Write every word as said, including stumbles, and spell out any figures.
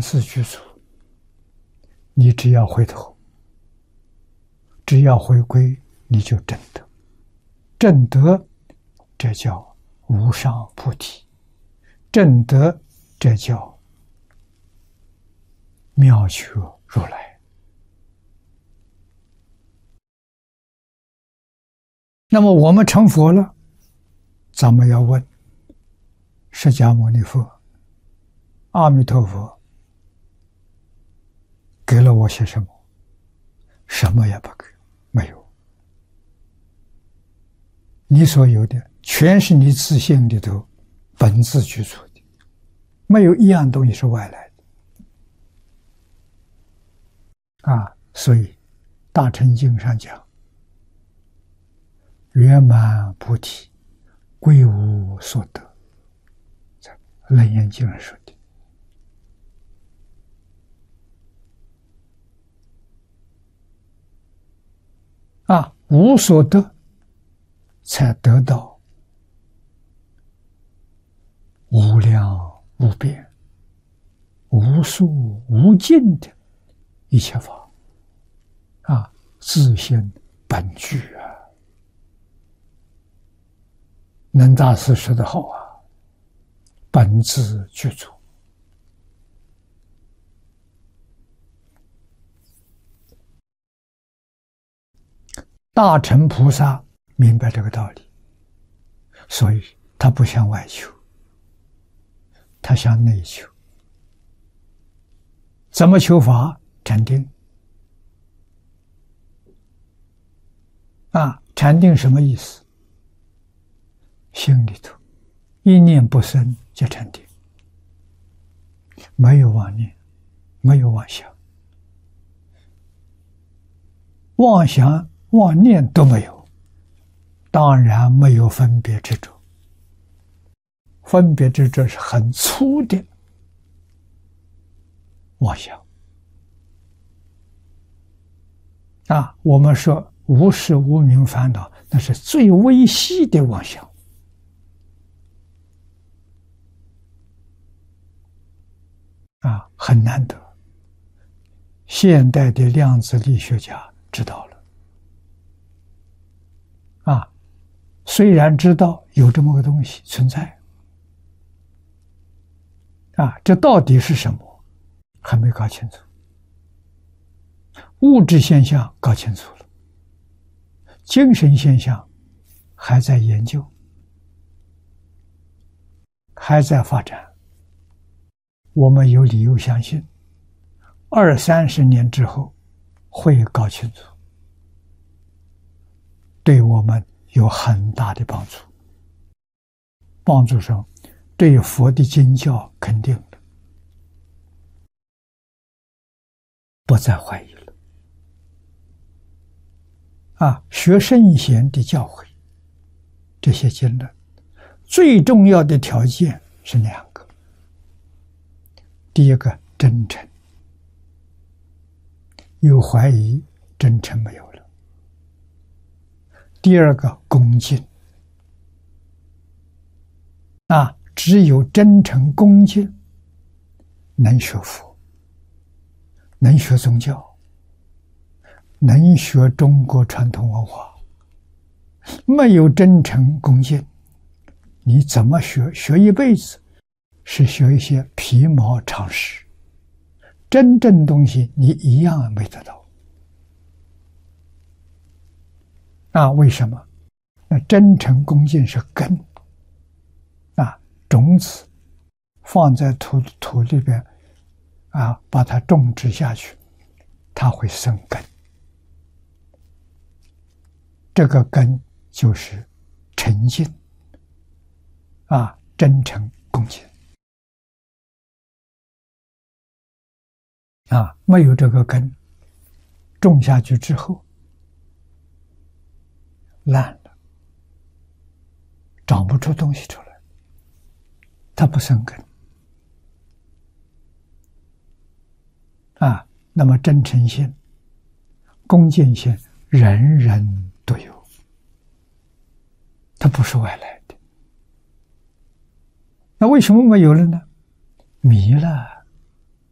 自具足，你只要回头，只要回归，你就证得。证得，这叫无上菩提；证得，这叫妙觉如来。那么我们成佛了，咱们要问释迦牟尼佛、阿弥陀佛给了我些什么？什么也不给，没有。你所有的全是你自性里头本自具足的，没有一样东西是外来的啊！所以大乘经上讲，圆满菩提，归无所得，在楞严经上说的啊，无所得才得到无量无边无数无尽的一切法啊，自性本具啊。能大师说得好啊，本自具足。大乘菩萨明白这个道理，所以他不向外求，他向内求。怎么求法？禅定啊，禅定什么意思？心里头一念不生就禅定，没有妄念，没有妄想，妄想妄念都没有，当然没有分别执着。分别执着是很粗的妄想啊。我们说无事无明烦恼，那是最微细的妄想啊，很难得。现代的量子力学家知道了啊，虽然知道有这么个东西存在啊，这到底是什么还没搞清楚。物质现象搞清楚了，精神现象还在研究，还在发展。我们有理由相信二三十年之后会搞清楚，对我们有很大的帮助。帮助上对佛的经教肯定了，不再怀疑了啊！学圣贤的教诲，这些经论最重要的条件是两个。第一个，真诚，有怀疑，真诚没有了。第二个，恭敬啊，只有真诚恭敬，能学佛，能学宗教，能学中国传统文化。没有真诚恭敬，你怎么学？学一辈子是学一些皮毛常识，真正东西你一样没得到啊？为什么？那真诚恭敬是根啊，种子放在土土里边啊，把它种植下去，它会生根。这个根就是诚信啊，真诚恭敬啊，没有这个根，种下去之后烂了，长不出东西出来，它不生根啊。那么真诚心、恭敬心，人人都有，它不是外来的。那为什么没有了呢？迷了。